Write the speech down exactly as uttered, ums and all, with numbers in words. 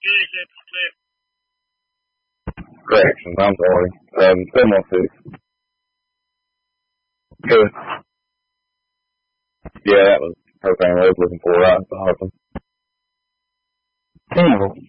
Corrections, I'm sorry. Um, seven one six. Good. Yeah, that was her thing I was looking for, right? Awesome. Campbell.